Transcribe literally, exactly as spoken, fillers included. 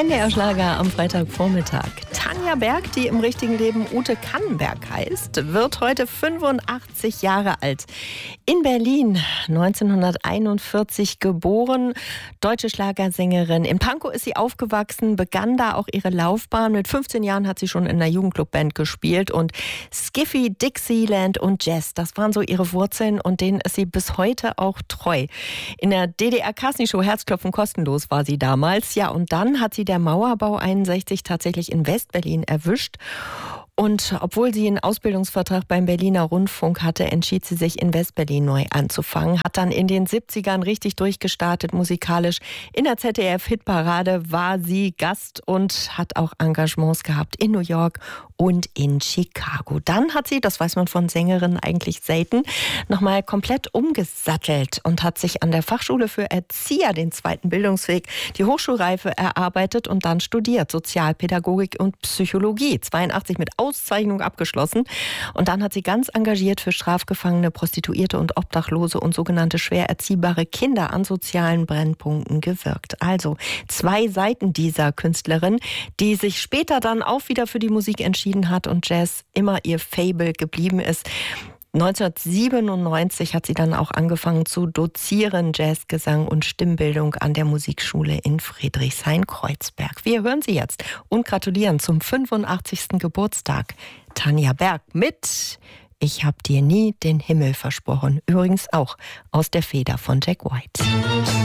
N D R-Schlager am Freitagvormittag. Tanja Berg, die im richtigen Leben Ute Kannenberg heißt, wird heute fünfundachtzig Jahre alt. In Berlin neunzehnhunderteinundvierzig geboren, deutsche Schlagersängerin. In Pankow ist sie aufgewachsen, begann da auch ihre Laufbahn. Mit fünfzehn Jahren hat sie schon in einer Jugendclubband gespielt und Skiffy, Dixieland und Jazz, das waren so ihre Wurzeln und denen ist sie bis heute auch treu. In der D D R-Casting-Show Herzklopfen kostenlos war sie damals. Ja, und dann hat sie der Mauerbau einundsechzig tatsächlich in Westberlin erwischt. Und obwohl sie einen Ausbildungsvertrag beim Berliner Rundfunk hatte, entschied sie sich, in Westberlin neu anzufangen. Hat dann in den siebzigern richtig durchgestartet musikalisch. In der Z D F-Hitparade war sie Gast und hat auch Engagements gehabt in New York und in Chicago. Dann hat sie, das weiß man von Sängerinnen eigentlich selten, nochmal komplett umgesattelt und hat sich an der Fachschule für Erzieher, den zweiten Bildungsweg, die Hochschulreife erarbeitet und dann studiert. Sozialpädagogik und Psychologie. zweiundachtzig mit Auszeichnung abgeschlossen. Und dann hat sie ganz engagiert für Strafgefangene, Prostituierte und Obdachlose und sogenannte schwer erziehbare Kinder an sozialen Brennpunkten gewirkt. Also zwei Seiten dieser Künstlerin, die sich später dann auch wieder für die Musik entschieden hat und Jazz immer ihr Faible geblieben ist. neunzehnhundertsiebenundneunzig hat sie dann auch angefangen zu dozieren, Jazzgesang und Stimmbildung an der Musikschule in Friedrichshain-Kreuzberg. Wir hören sie jetzt und gratulieren zum fünfundachtzigsten Geburtstag. Tanja Berg mit Ich hab dir nie den Himmel versprochen. Übrigens auch aus der Feder von Jack White.